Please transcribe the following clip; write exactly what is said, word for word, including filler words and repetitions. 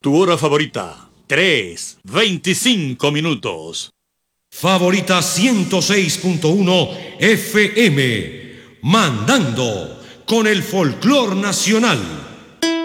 Tu hora favorita, tres, veinticinco minutos. Favorita ciento seis punto uno F M, mandando con el folclor nacional.